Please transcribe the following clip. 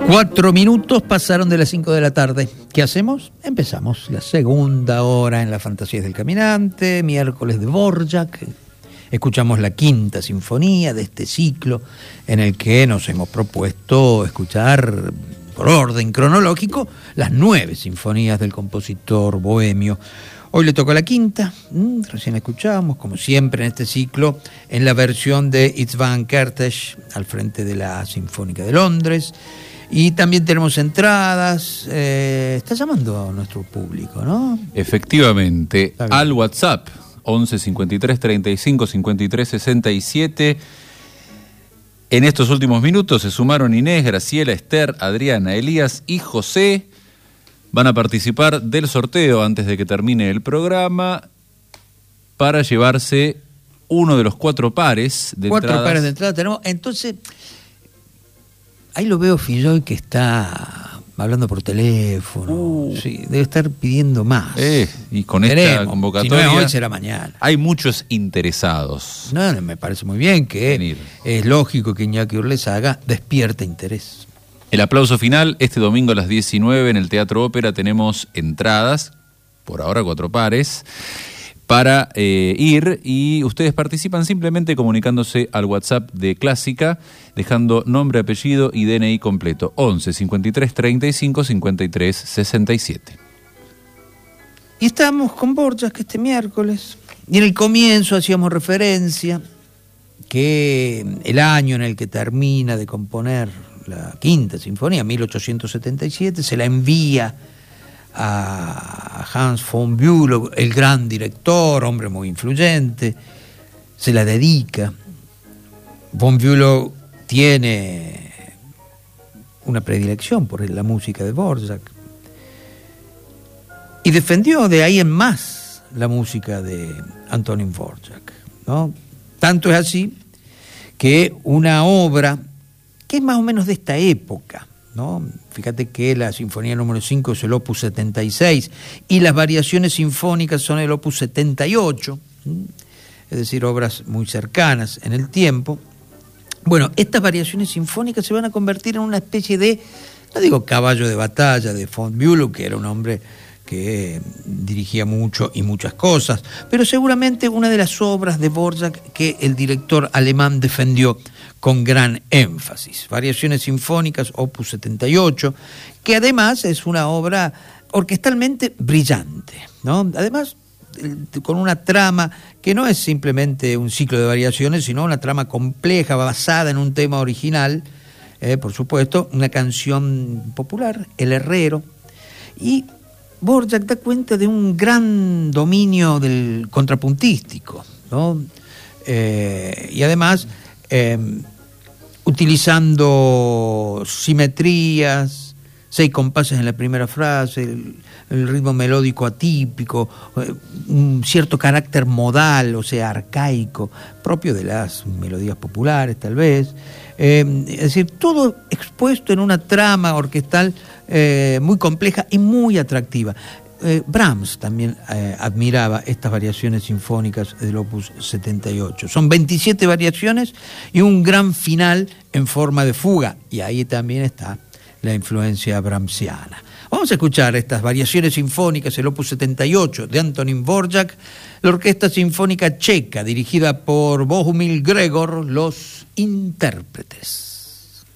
4 minutos pasaron de las 5 de la tarde. ¿Qué hacemos? Empezamos la segunda hora en las Fantasías del Caminante, miércoles de Dvorak. Escuchamos la quinta sinfonía de este ciclo en el que nos hemos propuesto escuchar por orden cronológico las 9 sinfonías del compositor bohemio. Hoy le tocó la quinta, recién la escuchamos, como siempre en este ciclo, en la versión de István Kertész al frente de la Sinfónica de Londres. Y también tenemos entradas. Está llamando a nuestro público, ¿no? Efectivamente, al WhatsApp 11 53 35 53 67. En estos últimos minutos se sumaron Inés, Graciela, Esther, Adriana, Elías y José. Van a participar del sorteo antes de que termine el programa para llevarse uno de los 4 pares de entradas. 4 pares de entradas tenemos. Entonces, ahí lo veo Filloy que está hablando por teléfono. Sí, debe estar pidiendo más. Y con esta convocatoria, si no es hoy, será mañana. Hay muchos interesados. No, me parece muy bien que es lógico que Iñaki Urlesaga despierte interés. El aplauso final, este domingo a las 19 en el Teatro Ópera tenemos entradas, por ahora 4 pares, para ir, y ustedes participan simplemente comunicándose al WhatsApp de Clásica, dejando nombre, apellido y DNI completo, 11 53 35 53 67. Y estamos con Dvorak este miércoles, y en el comienzo hacíamos referencia que el año en el que termina de componer la quinta sinfonía, 1877, se la envía a Hans von Bülow, el gran director, hombre muy influyente, se la dedica. Von Bülow tiene una predilección por la música de Dvorak y defendió de ahí en más la música de Antonín Dvorak, ¿no? Tanto es así que una obra que es más o menos de esta época, ¿no? Fíjate que la sinfonía número 5 es el opus 76 y las variaciones sinfónicas son el opus 78, es decir, obras muy cercanas en el tiempo. Bueno, estas variaciones sinfónicas se van a convertir en una especie de, no digo caballo de batalla de von Bülow, que era un hombre que dirigía mucho y muchas cosas, pero seguramente una de las obras de Dvorak que el director alemán defendió con gran énfasis. Variaciones sinfónicas, opus 78, que además es una obra orquestalmente brillante, ¿no? Además, con una trama que no es simplemente un ciclo de variaciones, sino una trama compleja, basada en un tema original, por supuesto, una canción popular, El Herrero, y Dvorak da cuenta de un gran dominio del contrapuntístico, ¿no? Y además, utilizando simetrías, 6 compases en la primera frase, el ritmo melódico atípico, un cierto carácter modal, o sea, arcaico, propio de las melodías populares tal vez, es decir, todo expuesto en una trama orquestal muy compleja y muy atractiva. Brahms también admiraba estas variaciones sinfónicas del opus 78. Son 27 variaciones y un gran final en forma de fuga, y ahí también está la influencia brahmsiana. Vamos a escuchar estas variaciones sinfónicas, el opus 78 de Antonín Dvorak, la Orquesta Sinfónica Checa dirigida por Bohumil Gregor, los intérpretes.